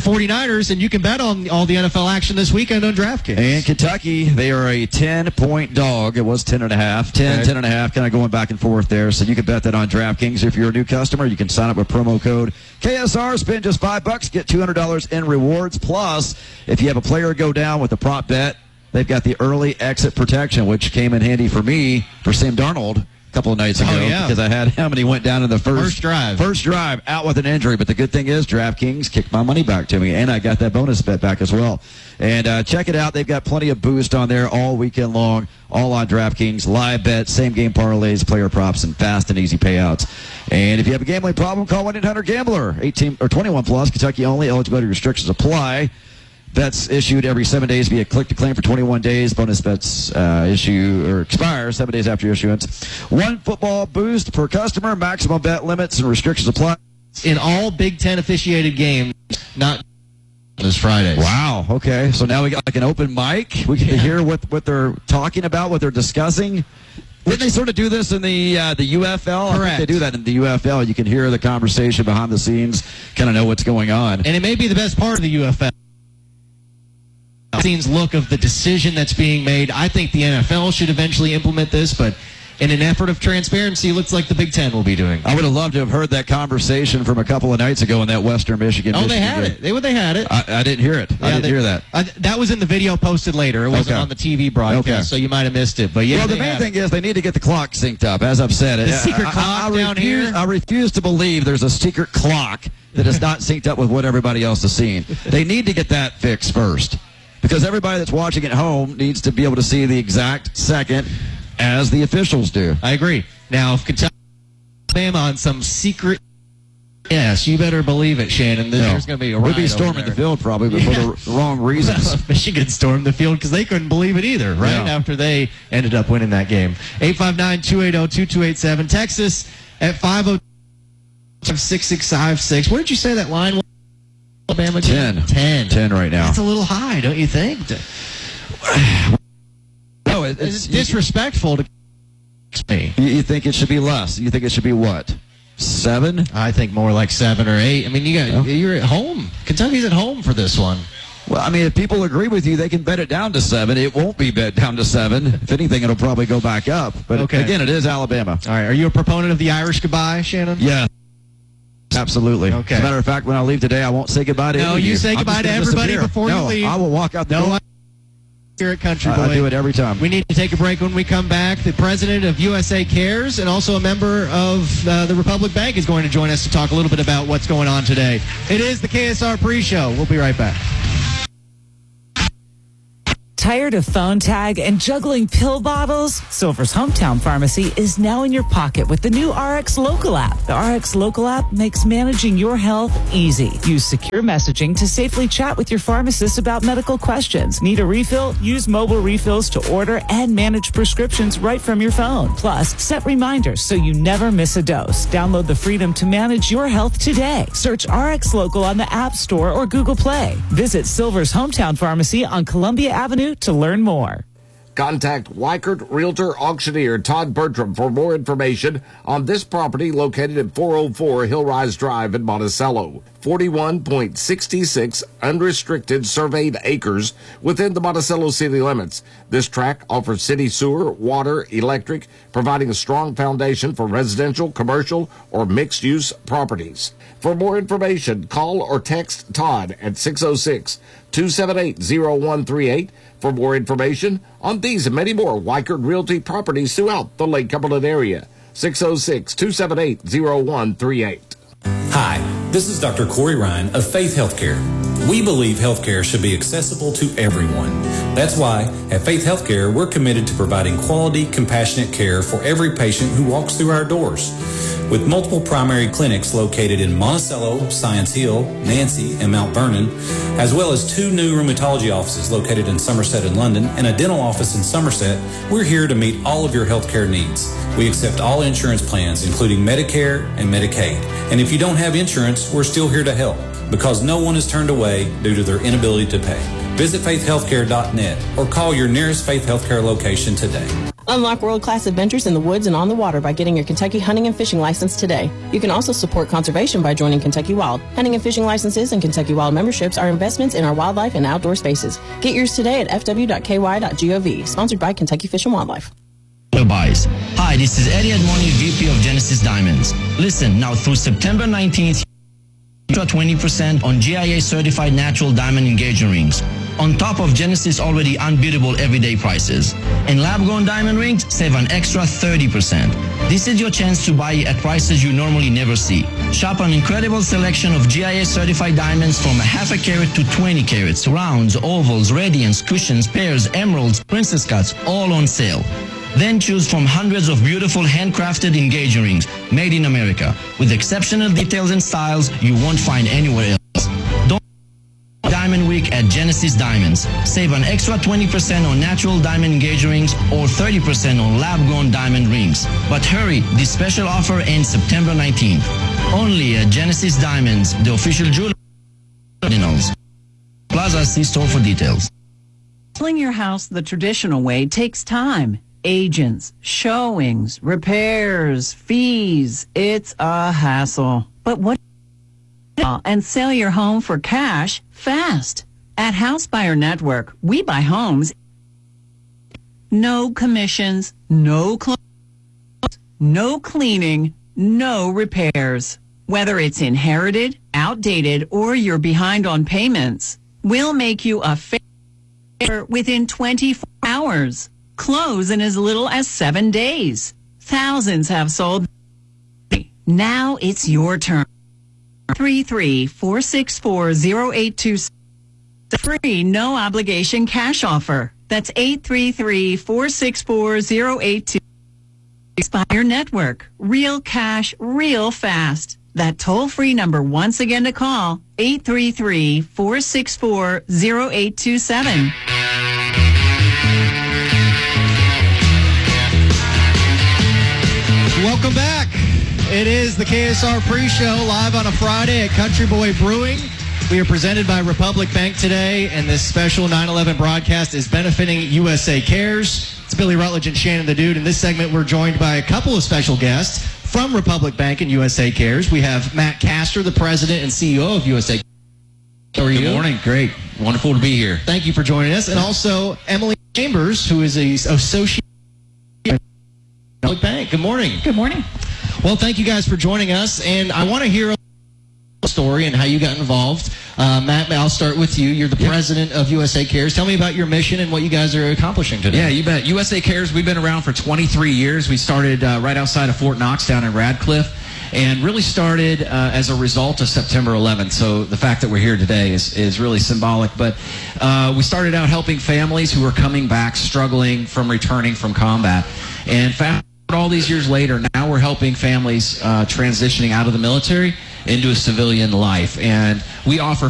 49ers, and you can bet on all the NFL action this weekend on DraftKings. And Kentucky, they are a 10-point dog. It was 10.5. 10.5, kind of going back and forth there. So you can bet that on DraftKings. If you're a new customer, you can sign up with promo code KSR. Spend just $5, get $200 in rewards. Plus, if you have a player go down with a prop bet, they've got the early exit protection, which came in handy for me, for Sam Darnold, a couple of nights ago, because I had him and he went down in the first drive out with an injury. But the good thing is DraftKings kicked my money back to me, and I got that bonus bet back as well. And check it out. They've got plenty of boost on there all weekend long, all on DraftKings. Live bets, same game parlays, player props, and fast and easy payouts. And if you have a gambling problem, call 1-800-GAMBLER. 18 or 21 plus, Kentucky only. Eligibility restrictions apply. Bets issued every 7 days via click to claim for 21 days. Bonus bets expire 7 days after issuance. One football boost per customer. Maximum bet limits and restrictions apply. In all Big Ten officiated games, not this Friday. Wow. Okay. So now we got like an open mic. We can hear what they're talking about, what they're discussing. Didn't they sort of do this in the UFL? Correct. I think they do that in the UFL. You can hear the conversation behind the scenes, kind of know what's going on. And it may be the best part of the UFL. Scenes look of the decision that's being made. I think the NFL should eventually implement this, but in an effort of transparency, it looks like the Big Ten will be doing. I would have loved to have heard that conversation from a couple of nights ago in that Western Michigan. They had it. They had it. I didn't hear it. I didn't hear that. That was in the video posted later. It wasn't on the TV broadcast, so you might have missed it. But yeah, well, the main thing is they need to get the clock synced up, as I've said. The secret clock down here. I refuse to believe there's a secret clock that is not synced up with what everybody else is seeing. They need to get that fixed first. Because everybody that's watching at home needs to be able to see the exact second as the officials do. I agree. Now, if Kentucky on some secret, yes, you better believe it, Shannon. There's going to be a riot. We'll be storming the field probably, but for the wrong reasons. Michigan stormed the field because they couldn't believe it either, right? After they ended up winning that game. 859-280-2287. Texas at 502-6656. What did you say that line was? Alabama 10 right now. That's a little high, don't you think? No, it's disrespectful to me. You think it should be less? You think it should be what? 7? I think more like 7 or 8. I mean, you're at home. Kentucky's at home for this one. Well, I mean, if people agree with you, they can bet it down to 7. It won't be bet down to 7. If anything, it'll probably go back up. But again, it is Alabama. All right. Are you a proponent of the Irish goodbye, Shannon? Yeah. Absolutely. Okay. As a matter of fact, when I leave today, I won't say goodbye to you say goodbye to everybody before you leave. I will walk out the door. Here at Country Boy. I do it every time. We need to take a break. When we come back, the president of USA Cares and also a member of the Republic Bank is going to join us to talk a little bit about what's going on today. It is the KSR pre-show. We'll be right back. Tired of phone tag and juggling pill bottles? Silver's Hometown Pharmacy is now in your pocket with the new RX Local app. The RX Local app makes managing your health easy. Use secure messaging to safely chat with your pharmacist about medical questions. Need a refill? Use mobile refills to order and manage prescriptions right from your phone. Plus, set reminders so you never miss a dose. Download the freedom to manage your health today. Search RX Local on the App Store or Google Play. Visit Silver's Hometown Pharmacy on Columbia Avenue to learn more. Contact Weichert Realtor Auctioneer Todd Bertram for more information on this property located at 404 Hillrise Drive in Monticello. 41.66 unrestricted surveyed acres within the Monticello city limits. This tract offers city sewer, water, electric, providing a strong foundation for residential, commercial, or mixed-use properties. For more information, call or text Todd at 606-278-0138 for more information on these and many more Weichert Realty properties throughout the Lake Cumberland area. 606-278-0138. Hi, this is Dr. Corey Ryan of Faith Healthcare. We believe healthcare should be accessible to everyone. That's why at Faith Healthcare, we're committed to providing quality, compassionate care for every patient who walks through our doors. With multiple primary clinics located in Monticello, Science Hill, Nancy, and Mount Vernon, as well as 2 new rheumatology offices located in Somerset and London, and a dental office in Somerset, we're here to meet all of your healthcare needs. We accept all insurance plans, including Medicare and Medicaid. And if you don't have insurance, we're still here to help, because no one is turned away due to their inability to pay. Visit faithhealthcare.net or call your nearest Faith Healthcare location today. Unlock world-class adventures in the woods and on the water by getting your Kentucky hunting and fishing license today. You can also support conservation by joining Kentucky Wild. Hunting and fishing licenses and Kentucky Wild memberships are investments in our wildlife and outdoor spaces. Get yours today at fw.ky.gov. Sponsored by Kentucky Fish and Wildlife. Buys. Hi, this is Eddie Edmoni, VP of Genesis Diamonds. Listen, now through September 19th, extra 20% on GIA certified natural diamond engagement rings. On top of Genesis already unbeatable everyday prices. And lab-grown diamond rings save an extra 30%. This is your chance to buy at prices you normally never see. Shop an incredible selection of GIA certified diamonds from a half a carat to 20 carats, rounds, ovals, radiants, cushions, pairs, emeralds, princess cuts, all on sale. Then choose from hundreds of beautiful handcrafted engagement rings made in America with exceptional details and styles you won't find anywhere else. Don't miss Diamond Week at Genesis Diamonds. Save an extra 20% on natural diamond engagement rings or 30% on lab-grown diamond rings. But hurry, this special offer ends September 19th. Only at Genesis Diamonds, the official jeweler. Plaza, see store for details. Selling your house the traditional way takes time. Agents, showings, repairs, fees. It's a hassle. But what and sell your home for cash fast. At House Buyer Network, we buy homes. No commissions, no no cleaning, no repairs. Whether it's inherited, outdated, or you're behind on payments, we'll make you a favor within 24 hours. Close in as little as 7 days. Thousands have sold. Now it's your turn. 833-464-0826. Free, no obligation cash offer. That's 833-464-0826. Buyer Network. Real cash, real fast. That toll-free number once again to call, 833-464-0827. Welcome back. It is the KSR pre-show live on a Friday at Country Boy Brewing. We are presented by Republic Bank today, and this special 9/11 broadcast is benefiting USA Cares. It's Billy Rutledge and Shannon the Dude. In this segment, we're joined by a couple of special guests from Republic Bank and USA Cares. We have Matt Castor, the president and CEO of USA Cares. How are you? Good morning. Great. Wonderful to be here. Thank you for joining us. And also Emily Chambers, who is an associate Republic Bank. Good morning. Good morning. Well, thank you guys for joining us, and I want to hear a story and how you got involved. Matt, I'll start with you. You're the president of USA Cares. Tell me about your mission and what you guys are accomplishing today. Yeah, you bet. USA Cares, we've been around for 23 years. We started right outside of Fort Knox down in Radcliffe, and really started as a result of September 11th. So the fact that we're here today is really symbolic. But we started out helping families who were coming back, struggling from returning from combat. And all these years later, now we're helping families transitioning out of the military into a civilian life. And we offer